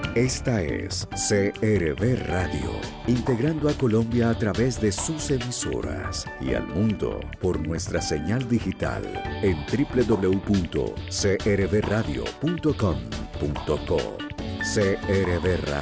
Esta es CRB Radio, integrando a Colombia a través de sus emisoras y al mundo por nuestra señal digital en www.crbradio.com.co. CRB Radio.